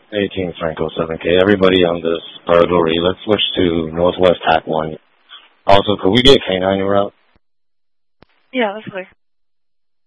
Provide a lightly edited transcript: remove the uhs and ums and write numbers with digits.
18 Franco 7K. Everybody on this burglary, let's switch to Northwest Hack 1. Also, could we get K9 route? Yeah, that's clear.